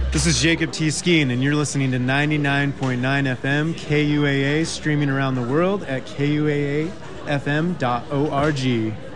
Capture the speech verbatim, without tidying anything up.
This is Jacob T. Skeen, and you're listening to ninety-nine point nine F M K U A A, streaming around the world at K U A A F M dot org.